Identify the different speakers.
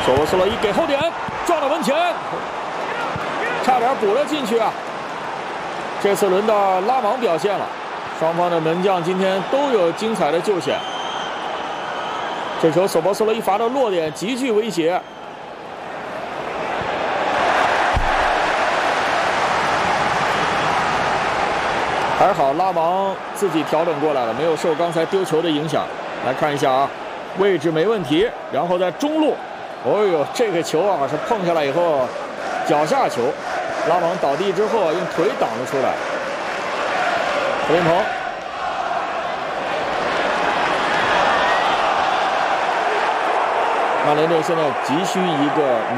Speaker 1: 索博斯洛伊给后点，撞到门前，差点补了进去啊！这次轮到拉芒表现了，双方的门将今天都有精彩的救险。这球索博斯洛伊罚到落点，极具威胁。还好拉芒自己调整过来了，没有受刚才丢球的影响。来看一下啊，位置没问题，然后在中路。哦呦，这个球啊是碰下来以后，脚下球，拉芒倒地之后啊，用腿挡了出来。何云鹏，曼联队现在急需一个。